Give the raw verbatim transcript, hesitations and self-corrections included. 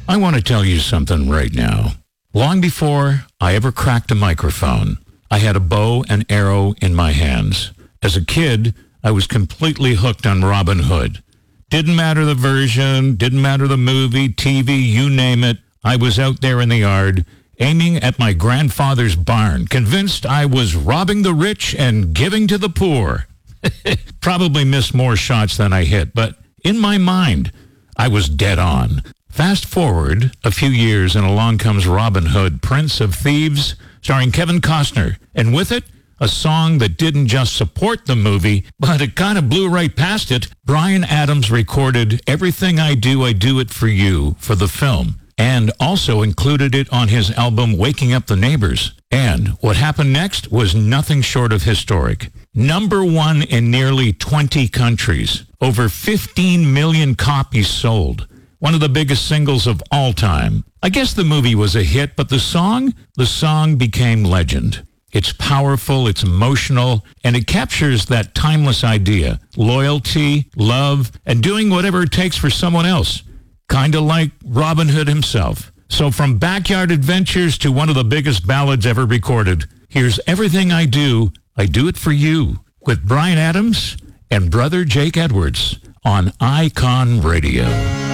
I want to tell you something right now. Long before I ever cracked a microphone, I had a bow and arrow in my hands. As a kid, I was completely hooked on Robin Hood. Didn't matter the version, didn't matter the movie, T V, you name it. I was out there in the yard, aiming at my grandfather's barn, convinced I was robbing the rich and giving to the poor. Probably missed more shots than I hit, but in my mind, I was dead on. Fast forward a few years and along comes Robin Hood, Prince of Thieves, starring Kevin Costner, and with it, a song that didn't just support the movie, but it kind of blew right past it. Bryan Adams recorded Everything I Do, I Do It For You for the film, and also included it on his album Waking Up the Neighbors. And what happened next was nothing short of historic. Number one in nearly twenty countries. Over fifteen million copies sold. One of the biggest singles of all time. I guess the movie was a hit, but the song? The song became legend. It's powerful, it's emotional, and it captures that timeless idea. Loyalty, love, and doing whatever it takes for someone else. Kind of like Robin Hood himself. So from Backyard Adventures to one of the biggest ballads ever recorded, here's Everything I Do, I Do It For You, with Bryan Adams and brother Jake Edwards on Icon Radio.